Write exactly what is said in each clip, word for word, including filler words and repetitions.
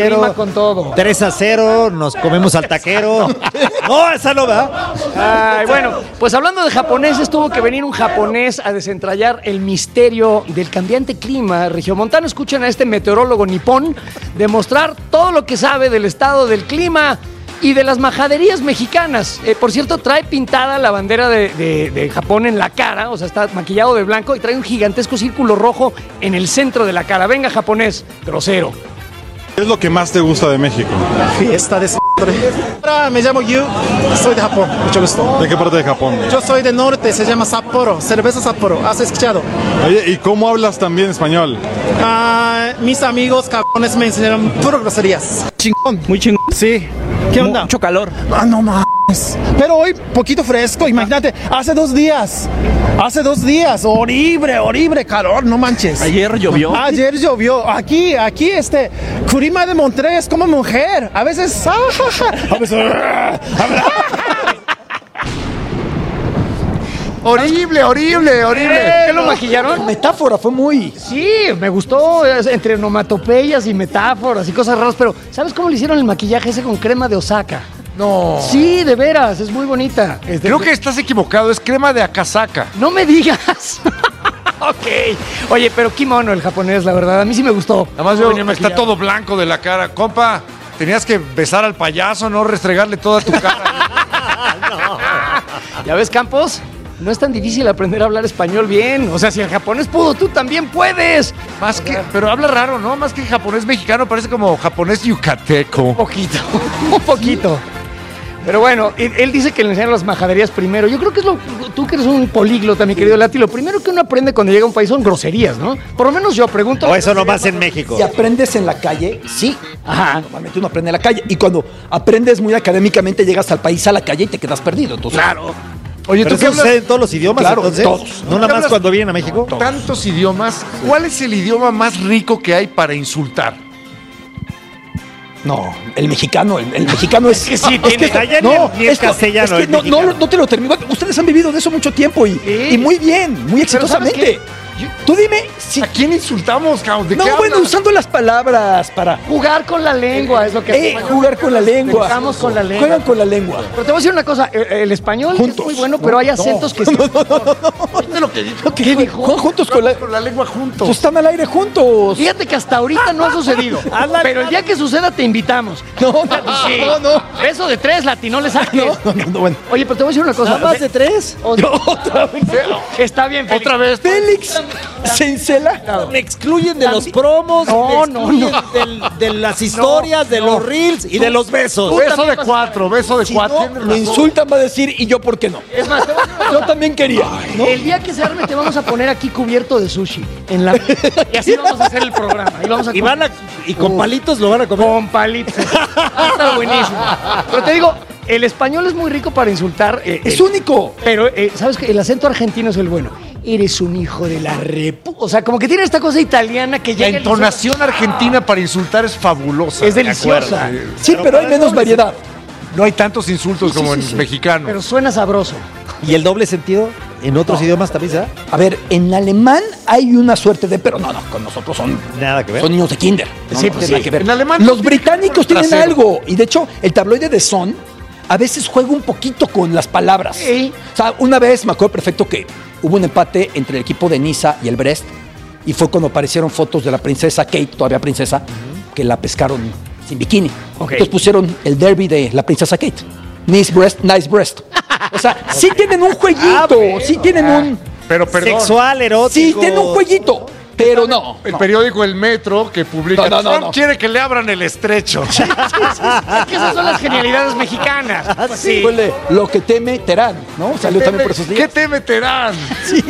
Clima con todo. tres a cero, nos comemos al taquero. No, esa no va. Ay, bueno, pues hablando de japoneses, tuvo que venir un japonés a desentrañar el misterio del cambiante clima regiomontano. Escuchen a este meteorólogo nipón demostrar todo lo que sabe del estado del clima y de las majaderías mexicanas. Eh, por cierto, trae pintada la bandera de, de, de Japón en la cara, o sea, está maquillado de blanco y trae un gigantesco círculo rojo en el centro de la cara. Venga, japonés, grosero. ¿Qué es lo que más te gusta de México? La fiesta de Hola, me llamo Yu, soy de Japón, mucho gusto. ¿De qué parte de Japón? Yo soy del norte, se llama Sapporo, cerveza Sapporo, ¿has escuchado? Oye, ¿y cómo hablas también español? Ah, mis amigos cabrones me enseñaron puro groserías. Chingón, muy chingón. Sí. ¿Qué onda? Mucho calor. Ah, no mames. Pero hoy poquito fresco, imagínate, hace dos días. Hace dos días, horrible, horrible calor, no manches. Ayer llovió. Ayer llovió. Aquí, aquí, este, Curima de Monterrey es como mujer. A veces, ah, a veces, Horrible, horrible, horrible. ¿Qué lo maquillaron? La metáfora fue muy... Sí, me gustó, entre onomatopeyas y metáforas y cosas raras, pero ¿sabes cómo le hicieron el maquillaje ese con crema de Osaka? No. Sí, de veras, es muy bonita. Este, Creo que estás equivocado, es crema de Akasaka. No me digas. Ok. Oye, pero qué mono el japonés, la verdad. A mí sí me gustó. Además veo, está todo blanco de la cara. Compa, tenías que besar al payaso, no restregarle toda tu cara. No. ¿Ya ves, Campos? No es tan difícil aprender a hablar español bien. O sea, si el japonés pudo, tú también puedes. Más que, pero habla raro, ¿no? Más que japonés mexicano, parece como japonés yucateco. Un poquito, un poquito. Pero bueno, él, él dice que le enseñan las majaderías primero. Yo creo que es lo... Tú que eres un políglota, mi querido Lati, lo primero que uno aprende cuando llega a un país son groserías, ¿no? Por lo menos yo pregunto... O eso nomás en México. Si aprendes en la calle, sí. Ajá. Normalmente uno aprende en la calle. Y cuando aprendes muy académicamente, llegas al país, a la calle y te quedas perdido. Entonces, Claro. Oye, ¿Pero ¿tú qué eso hablas? sucede en todos los idiomas? Claro, entonces? todos. ¿No nada más cuando vienen a México? Tantos idiomas. ¿Cuál es el idioma más rico que hay para insultar? no, el mexicano, el, el mexicano es... que sí, es tiene- esto- allá ni no, el- ni el esto- castellano, es que el no, no, mexicano. no te lo termino. Ustedes han vivido de eso mucho tiempo y, Sí. y muy bien, muy Pero ¿sabes exitosamente. qué? Yo- Tú dime si... ¿A quién insultamos, cabrón? ¿De No, qué bueno, hablas? usando las palabras para... Jugar con la lengua es lo que... Eh, jugar con la lengua. Jugamos con la lengua. Juegan con la lengua. Pero te voy a decir una cosa, el, el español Juntos. es muy bueno, pero hay acentos que... sí. ¿Viste lo que dijo? ¿Qué dijo? Juegan juntos con la... Con la lengua juntos. Pues están al aire juntos. Fíjate que hasta ahorita no ha sucedido. Pero el día que suceda te invitamos. No, no, Sí. no, no. Eso de tres, Lati, no le saques. No, no, no, bueno. Oye, pero te voy a decir una cosa. ¿Nada más de tres? O- Otra vez. Está bien, Félix. Otra vez. Félix Cencela. Me excluyen de los promos, No, me no, excluyen no. del- de las historias, de los reels y de los besos. Beso de cuatro, beso de Si cuatro. no, Tienes me razón. insultan, va a decir, ¿y yo por qué no? Es más, te voy a decir una Yo cosa. también quería. ¿no? El día que se arme te vamos a poner aquí cubierto de sushi. En la... Y así vamos a hacer el programa. Y, vamos a Y, van a, y con palitos lo van a comer. Con palitos. Va a estar buenísimo. Pero te digo, el español es muy rico para insultar. eh, Es eh, único. Pero, eh, ¿sabes qué? El acento argentino es el bueno. Eres un hijo de la repu... O sea, como que tiene esta cosa italiana que La llega... y entonación argentina para insultar es fabulosa. Es deliciosa. De acuerdo. Sí, pero hay menos variedad. No hay tantos insultos como en mexicano. Pero suena sabroso. ¿Y el doble sentido? ¿En otros idiomas también se da? A ver, en alemán hay una suerte de... Pero no, no, con nosotros son... Nada que ver. Son niños de kinder. No, Sí, no pues tiene sí. nada que ver. En alemán Los no tiene británicos trasero. tienen algo. Y de hecho, el tabloide de Son a veces juega un poquito con las palabras. Sí. O sea, una vez me acuerdo perfecto que hubo un empate entre el equipo de Niza y el Brest. Y fue cuando aparecieron fotos de la princesa Kate, todavía princesa, que la pescaron sin bikini. Ok. Entonces pusieron el derby de la princesa Kate. Nice breast, nice breast. O sea, sí tienen un jueguito, sí tienen un... Pero perdón. Sexual, erótico. Sí tienen un jueguito, pero no. El no. periódico El Metro que publica No, no, no, Trump no. quiere que le abran el estrecho. Es que esas son las genialidades mexicanas. Sí. Fue de lo que teme Terán, ¿no? Salió también por esos ¿Qué días. te meterán? Sí.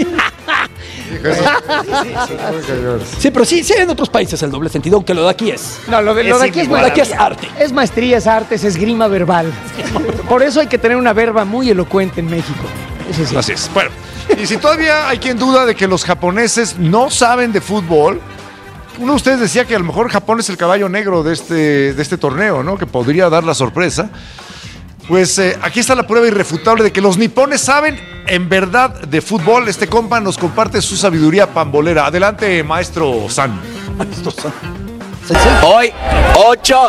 Sí, pero sí, sí hay en otros países el doble sentido, aunque lo de aquí es. No, lo de, lo de aquí es Lo de aquí es maestría. arte. Es maestría, es arte, es esgrima verbal. Por eso hay que tener una verba muy elocuente en México. Eso sí. Así es. Bueno, y si todavía hay quien duda de que los japoneses no saben de fútbol, uno de ustedes decía que a lo mejor Japón es el caballo negro de este, de este torneo, ¿no? Que podría dar la sorpresa. Pues eh, aquí está la prueba irrefutable de que los nipones saben en verdad de fútbol. Este compa nos comparte su sabiduría pambolera. Adelante, maestro San. Sí. Hoy, ocho